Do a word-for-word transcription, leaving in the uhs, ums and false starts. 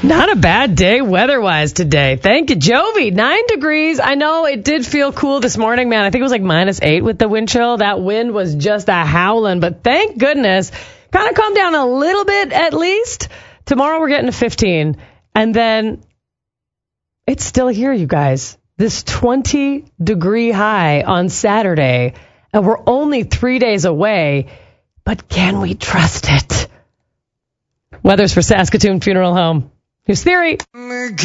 Not a bad day weather-wise today. Thank you, Jovi. Nine degrees. I know it did feel cool this morning, man. I think it was like minus eight with the wind chill. That wind was just a howling, but thank goodness. Kind of calmed down a little bit at least. Tomorrow we're getting to fifteen. And then it's still here, you guys. This twenty degree high on Saturday. And we're only three days away. But can we trust it? Weather's for Saskatoon Funeral Home. Here's Theory.